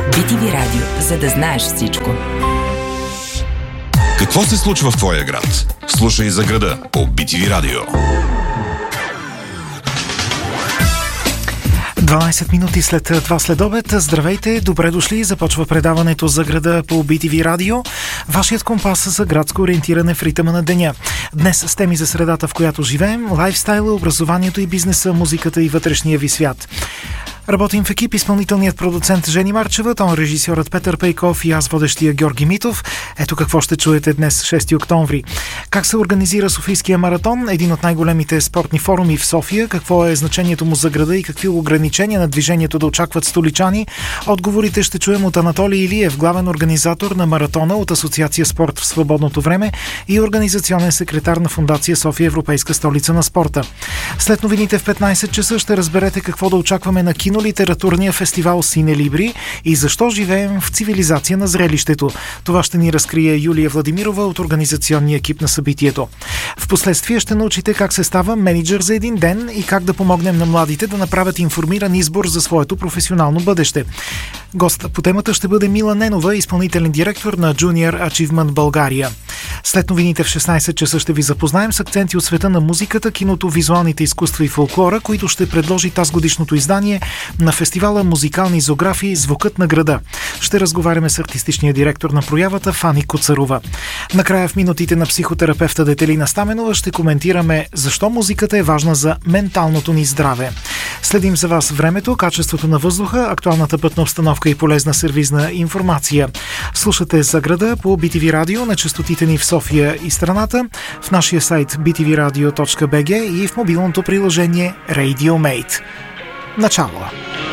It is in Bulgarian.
BTV Радио, за да знаеш всичко. Какво се случва в твоя град? Слушай за града по BTV Радио. 12 минути след това следобед. Здравейте, добре дошли. Започва предаването за града по BTV Радио. Вашият компас за градско ориентиране в ритъма на деня. Днес с теми за средата, в която живеем, лайфстайла, образованието и бизнеса, музиката и вътрешния ви свят. Работим в екип изпълнителният продуцент Жени Марчева, тон режисьорът Петър Пейков и аз водещия Георги Митов. Ето какво ще чуете днес, 6 октомври. Как се организира Софийския маратон, един от най-големите спортни форуми в София, какво е значението му за града и какви ограничения на движението да очакват столичани. Отговорите ще чуем от Анатолий Илиев, главен организатор на маратона от Асоциация Спорт в свободното време и организационен секретар на Фондация София Европейска столица на спорта. След новините в 15 часа ще разберете какво да очакваме на кинолитературния фестивал Сине Либри и защо живеем в цивилизация на зрелището. Това ще ни разкрие Юлия Владимирова от организационния екип на събитието. Впоследствие ще научите как се става мениджър за един ден и как да помогнем на младите да направят информиран избор за своето професионално бъдеще. Гост по темата ще бъде Мила Ненова, изпълнителен директор на Junior Achievement България. След новините в 16 часа ще ви запознаем с акценти от света на музиката, киното, визуалните изкуства и фолклора, които ще предложи тазгодишното издание на фестивала Музикални зоографии «Звукът на града». Ще разговаряме с артистичния директор на проявата Фани Коцарова. Накрая в минутите на психотерапевта Детелина Стаменова ще коментираме защо музиката е важна за менталното ни здраве. Следим за вас времето, качеството на въздуха, актуалната пътна обстановка и полезна сервизна информация. Слушате за града по BTV Радио на честотите ни в София и страната, в нашия сайт btvradio.bg и в мобилното приложение RadioMate. Начало!